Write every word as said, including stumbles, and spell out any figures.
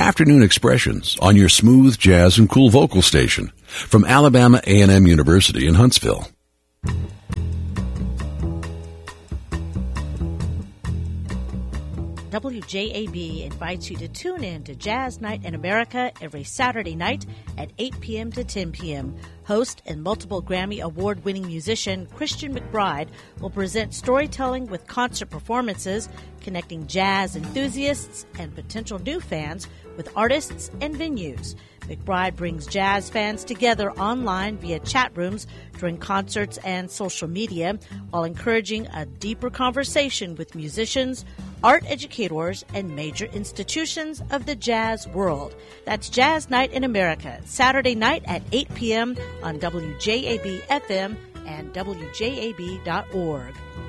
Afternoon Expressions on your smooth jazz and cool vocal station from Alabama A and M University in Huntsville. W J A B invites you to tune in to Jazz Night in America every Saturday night at eight p.m. to ten p.m. Host and multiple Grammy Award-winning musician Christian McBride will present storytelling with concert performances, connecting jazz enthusiasts and potential new fans with artists and venues. McBride brings jazz fans together online via chat rooms during concerts and social media, while encouraging a deeper conversation with musicians, art educators, and major institutions of the jazz world. That's Jazz Night in America, Saturday night at eight p.m. on W J A B F M and W J A B dot org.